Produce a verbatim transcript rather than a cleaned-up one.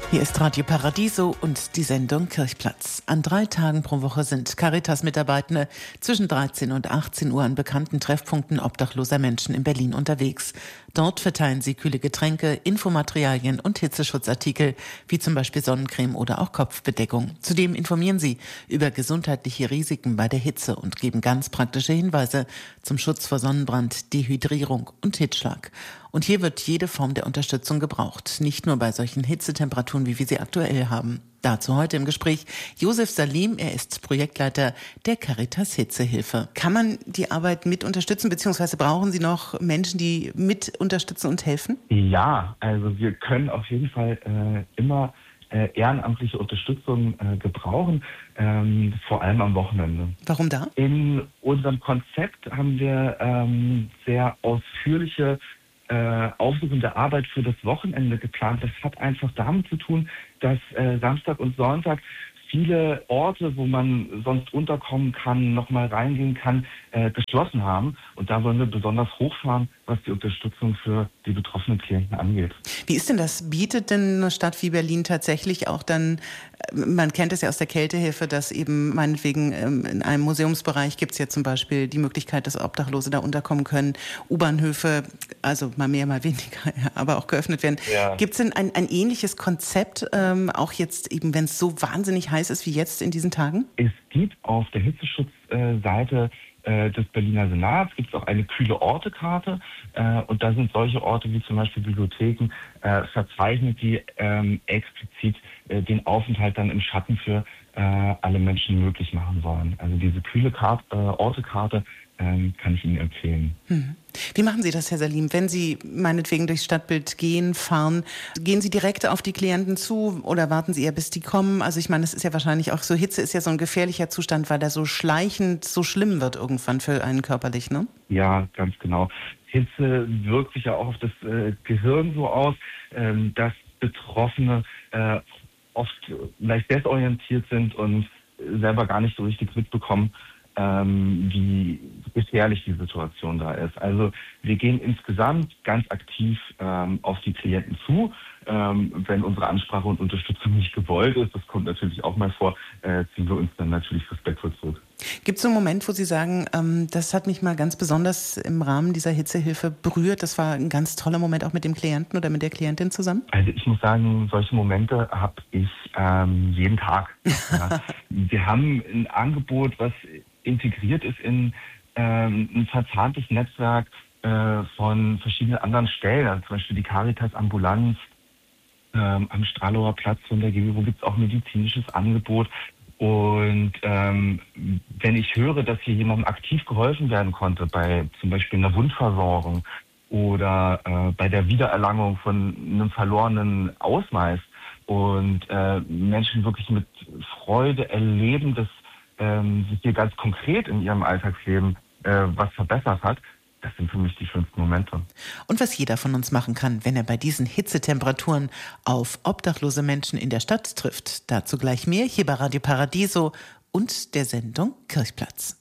Hier ist Radio Paradiso und die Sendung Kirchplatz. An drei Tagen pro Woche sind Caritas-Mitarbeitende zwischen dreizehn und achtzehn Uhr an bekannten Treffpunkten obdachloser Menschen in Berlin unterwegs. Dort verteilen sie kühle Getränke, Infomaterialien und Hitzeschutzartikel, wie zum Beispiel Sonnencreme oder auch Kopfbedeckung. Zudem informieren sie über gesundheitliche Risiken bei der Hitze und geben ganz praktische Hinweise zum Schutz vor Sonnenbrand, Dehydrierung und Hitzschlag. Und hier wird jede Form der Unterstützung gebraucht, nicht nur bei solchen Hitzetemperaturen, wie wir sie aktuell haben. Dazu heute im Gespräch Josef Salim, er ist Projektleiter der Caritas Hitzehilfe. Kann man die Arbeit mit unterstützen, beziehungsweise brauchen Sie noch Menschen, die mit unterstützen und helfen? Ja, also wir können auf jeden Fall äh, immer äh, ehrenamtliche Unterstützung äh, gebrauchen, ähm, vor allem am Wochenende. Warum da? In unserem Konzept haben wir ähm, sehr ausführliche Äh, aufsuchende Arbeit für das Wochenende geplant. Das hat einfach damit zu tun, dass äh, Samstag und Sonntag viele Orte, wo man sonst unterkommen kann, nochmal reingehen kann, äh, geschlossen haben. Und da wollen wir besonders hochfahren, was die Unterstützung für die betroffenen Klienten angeht. Wie ist denn das? Bietet denn eine Stadt wie Berlin tatsächlich auch dann, man kennt es ja aus der Kältehilfe, dass eben meinetwegen in einem Museumsbereich gibt es ja zum Beispiel die Möglichkeit, dass Obdachlose da unterkommen können, U-Bahnhöfe, also mal mehr, mal weniger, aber auch geöffnet werden. Ja. Gibt es denn ein, ein ähnliches Konzept, ähm, auch jetzt eben, wenn es so wahnsinnig heiß ist wie jetzt in diesen Tagen? Es gibt auf der Hitzeschutzseite äh, des Berliner Senats gibt es auch eine kühle Ortekarte äh, und da sind solche Orte wie zum Beispiel Bibliotheken äh, verzeichnet, die ähm, explizit äh, den Aufenthalt dann im Schatten für äh, alle Menschen möglich machen wollen. Also diese kühle Karte, äh, Ortekarte ähm, kann ich Ihnen empfehlen. Hm. Wie machen Sie das, Herr Salim? Wenn Sie meinetwegen durchs Stadtbild gehen, fahren, gehen Sie direkt auf die Klienten zu oder warten Sie eher, bis die kommen? Also ich meine, es ist ja wahrscheinlich auch so, Hitze ist ja so ein gefährlicher Zustand, weil der so schleichend so schlimm wird irgendwann für einen körperlich, ne? Ja, ganz genau. Hitze wirkt sich ja auch auf das äh, Gehirn so aus, ähm, dass Betroffene äh, oft leicht desorientiert sind und selber gar nicht so richtig mitbekommen, ähm, wie gefährlich die Situation da ist. Also wir gehen insgesamt ganz aktiv ähm, auf die Klienten zu. Ähm, wenn unsere Ansprache und Unterstützung nicht gewollt ist, das kommt natürlich auch mal vor, äh, ziehen wir uns dann natürlich respektvoll zurück. Gibt es so einen Moment, wo Sie sagen, ähm, das hat mich mal ganz besonders im Rahmen dieser Hitzehilfe berührt? Das war ein ganz toller Moment auch mit dem Klienten oder mit der Klientin zusammen? Also ich muss sagen, solche Momente habe ich ähm, jeden Tag. Ja. Wir haben ein Angebot, was integriert ist in ähm, ein verzahntes Netzwerk äh, von verschiedenen anderen Stellen, also zum Beispiel die Caritas Ambulanz ähm, am Stralauer Platz von der G W, wo gibt es auch medizinisches Angebot. Und ähm, wenn ich höre, dass hier jemandem aktiv geholfen werden konnte, bei zum Beispiel einer Wundversorgung oder äh, bei der Wiedererlangung von einem verlorenen Ausweis und äh, Menschen wirklich mit Freude erleben, dass ähm, sich hier ganz konkret in ihrem Alltagsleben äh, was verbessert hat, das sind für mich die schönsten Momente. Und was jeder von uns machen kann, wenn er bei diesen Hitzetemperaturen auf obdachlose Menschen in der Stadt trifft. Dazu gleich mehr hier bei Radio Paradiso und der Sendung Kirchplatz.